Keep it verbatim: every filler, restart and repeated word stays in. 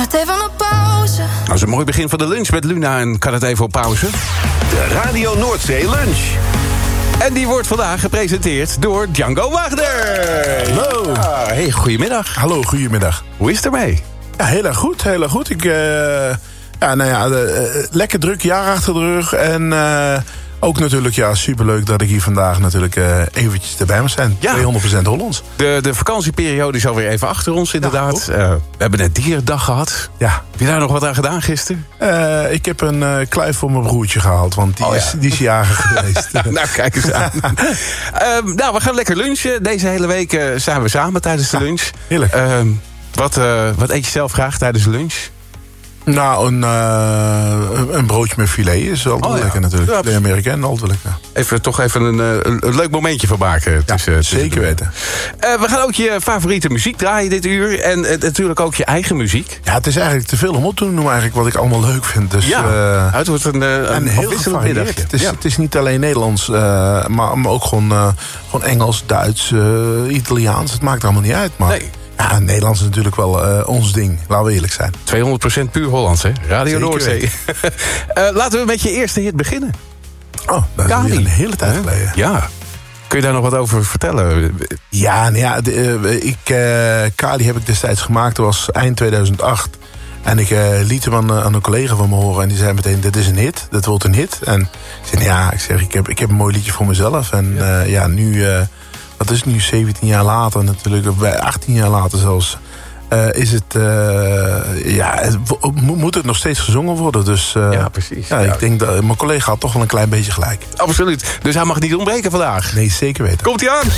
het even op pauze. Nou, dat is een mooi begin van de lunch met Luna en kan het even op pauze. De Radio Noordzee Lunch. En die wordt vandaag gepresenteerd door Django Wagner. Hallo. Ja, hey, goedemiddag. Hallo, goedemiddag. Hoe is het ermee? Ja, heel erg goed, heel erg goed. Ik, uh, ja, nou ja, uh, lekker druk jaar achter de rug. En uh, ook natuurlijk, ja, superleuk dat ik hier vandaag natuurlijk uh, eventjes erbij mag zijn. Ja. tweehonderd procent Hollands. De, de vakantieperiode is alweer even achter ons, inderdaad. Ja, uh, we hebben net dierendag gehad. Ja. Heb je daar nog wat aan gedaan gisteren? Uh, ik heb een uh, kluif voor mijn broertje gehaald, want die, Oh, ja. is, die is jager geweest. Nou, kijk eens aan. um, nou, we gaan lekker lunchen. Deze hele week uh, zijn we samen tijdens de lunch. Heerlijk. Um, wat, uh, wat eet je zelf graag tijdens de lunch? Nou, een, uh, een broodje met filet is altijd Oh, wel ja. lekker natuurlijk. Ja, Filet Amerikaan, altijd wel lekker. Even, toch even een, een, een leuk momentje van maken. Tussen, Ja, tussen zeker de- weten. Uh, we gaan ook je favoriete muziek draaien dit uur. En uh, natuurlijk ook je eigen muziek. Ja, het is eigenlijk te veel om op te noemen eigenlijk wat ik allemaal leuk vind. Dus, Ja, uh, het wordt een, uh, een, En heel afwisselend gevarieerd. middagje. Het is, Ja. het is niet alleen Nederlands, uh, maar, maar ook gewoon, uh, gewoon Engels, Duits, uh, Italiaans. Het maakt allemaal niet uit. Maar Nee. ja, Nederlands is natuurlijk wel uh, ons ding. Laten we eerlijk zijn. tweehonderd procent puur Hollands, hè? Radio Zeker Noordzee. uh, laten we met je eerste hit beginnen. Oh, dat is Kali. weer een hele tijd Hè? geleden. Ja. Kun je daar nog wat over vertellen? Ja, nou ja de, uh, ik, uh, Kali heb ik destijds gemaakt. Dat was eind tweeduizend acht. En ik uh, liet hem aan, aan een collega van me horen. En die zei meteen, dit is een hit. Dat wordt een hit. En ik zei, ja, ik, zeg, ik, heb, ik heb een mooi liedje voor mezelf. En ja, uh, ja nu... Uh, wat is het nu, zeventien jaar later natuurlijk, of bij achttien jaar later zelfs, uh, is het, uh, ja, het, moet het nog steeds gezongen worden. Dus uh, Ja, precies. Ja, Ja. ik denk dat mijn collega had toch wel een klein beetje gelijk. Absoluut. Dus hij mag niet ontbreken vandaag. Nee, zeker weten. Komt-ie aan!